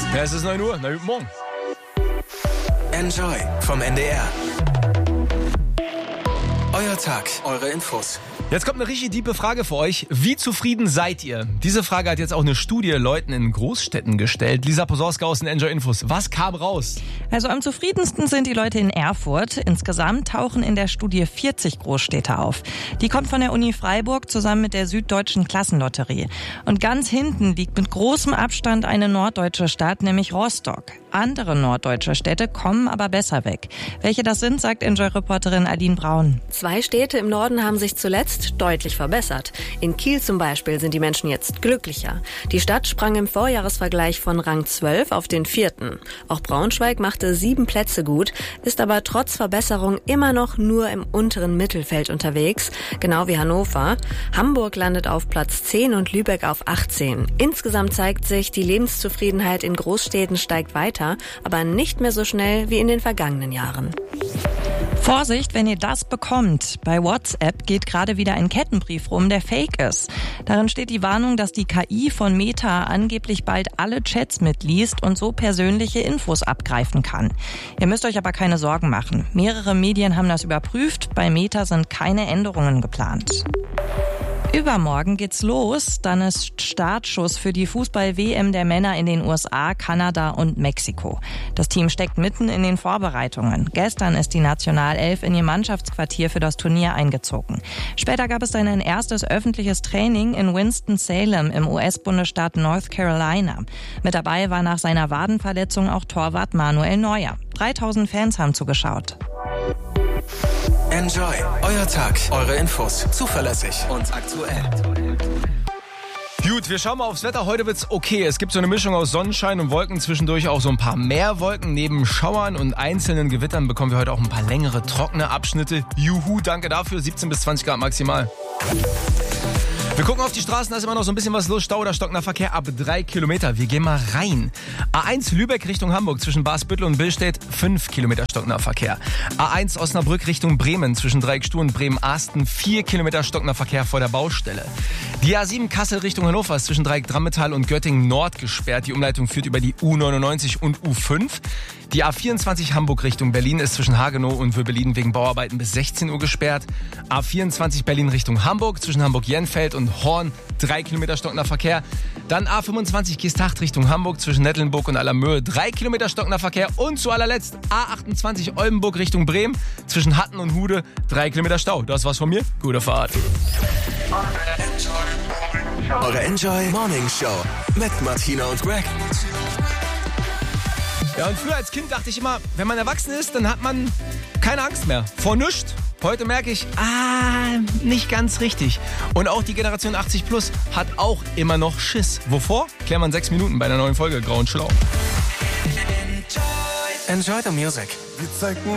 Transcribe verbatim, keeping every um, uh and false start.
Ja, es ist neun Uhr. Na, guten Morgen. Enjoy vom N D R. Euer Tag, eure Infos. Jetzt kommt eine richtig diepe Frage für euch. Wie zufrieden seid ihr? Diese Frage hat jetzt auch eine Studie Leuten in Großstädten gestellt. Lisa Posorska aus den Enjoy Infos. Was kam raus? Also am zufriedensten sind die Leute in Erfurt. Insgesamt tauchen in der Studie vierzig Großstädte auf. Die kommt von der Uni Freiburg zusammen mit der Süddeutschen Klassenlotterie. Und ganz hinten liegt mit großem Abstand eine norddeutsche Stadt, nämlich Rostock. Andere norddeutsche Städte kommen aber besser weg. Welche das sind, sagt Enjoy-Reporterin Aline Braun. Zwei Städte im Norden haben sich zuletzt deutlich verbessert. In Kiel zum Beispiel sind die Menschen jetzt glücklicher. Die Stadt sprang im Vorjahresvergleich von Rang zwölf auf den vierten. Auch Braunschweig machte sieben Plätze gut, ist aber trotz Verbesserung immer noch nur im unteren Mittelfeld unterwegs, genau wie Hannover. Hamburg landet auf Platz zehn und Lübeck auf achtzehn. Insgesamt zeigt sich, die Lebenszufriedenheit in Großstädten steigt weiter, aber nicht mehr so schnell wie in den vergangenen Jahren. Vorsicht, wenn ihr das bekommt. Bei WhatsApp geht gerade wieder ein Kettenbrief rum, der fake ist. Darin steht die Warnung, dass die K I von Meta angeblich bald alle Chats mitliest und so persönliche Infos abgreifen kann. Ihr müsst euch aber keine Sorgen machen. Mehrere Medien haben das überprüft. Bei Meta sind keine Änderungen geplant. Übermorgen geht's los, dann ist Startschuss für die Fußball-W M der Männer in den U S A, Kanada und Mexiko. Das Team steckt mitten in den Vorbereitungen. Gestern ist die Nationalelf in ihr Mannschaftsquartier für das Turnier eingezogen. Später gab es dann ein erstes öffentliches Training in Winston-Salem im U S-Bundesstaat North Carolina. Mit dabei war nach seiner Wadenverletzung auch Torwart Manuel Neuer. dreitausend Fans haben zugeschaut. Enjoy, euer Tag, eure Infos, zuverlässig und aktuell. Gut, wir schauen mal aufs Wetter. Heute wird's okay. Es gibt so eine Mischung aus Sonnenschein und Wolken, zwischendurch auch so ein paar mehr Wolken. Neben Schauern und einzelnen Gewittern bekommen wir heute auch ein paar längere, trockene Abschnitte. Juhu, danke dafür. siebzehn bis zwanzig Grad maximal. Wir gucken auf die Straßen, da ist immer noch so ein bisschen was los. Stau oder stockender Verkehr ab drei Kilometer. Wir gehen mal rein. A eins Lübeck Richtung Hamburg zwischen Basbüttel und Billstedt, fünf Kilometer stockender Verkehr. A eins Osnabrück Richtung Bremen zwischen Dreieckstuhl und Bremen-Asten, vier Kilometer stockender Verkehr vor der Baustelle. Die A sieben Kassel Richtung Hannover ist zwischen Dreieck Drammettal und Göttingen Nord gesperrt. Die Umleitung führt über die U neunundneunzig und U fünf. Die A vierundzwanzig Hamburg Richtung Berlin ist zwischen Hagenow und Wöbelin wegen Bauarbeiten bis sechzehn Uhr gesperrt. A vierundzwanzig Berlin Richtung Hamburg zwischen Hamburg-Jenfeld und Horn, drei Kilometer stockender Verkehr. Dann A fünfundzwanzig Geesthacht Richtung Hamburg zwischen Nettlenburg und Allermöhe, drei Kilometer stockender Verkehr. Und zu allerletzt A achtundzwanzig Oldenburg Richtung Bremen zwischen Hatten und Hude, drei Kilometer Stau. Das war's von mir. Gute Fahrt. Eure Enjoy Morning Show mit Martina und Greg. Ja, und früher als Kind dachte ich immer, wenn man erwachsen ist, dann hat man keine Angst mehr. Vor nichts. Heute merke ich, ah, nicht ganz richtig. Und auch die Generation achtzig plus hat auch immer noch Schiss. Wovor? Klären wir in sechs Minuten bei einer neuen Folge Grau und Schlau. Enjoy the music. Wir zeigten